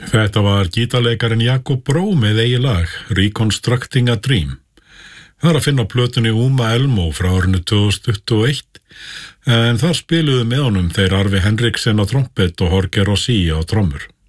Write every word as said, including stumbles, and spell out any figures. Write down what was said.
Þetta var gítarleikarinn Jakob Bró með eigið lag, Reconstructing a Dream. Það er að finna á plötunni Uma Elmo frá árinu tvö þúsund tuttugu og eitt, en þar spiluðu með honum þeir Arvi Henriksen á trompet og Jorge Rossi á trommur.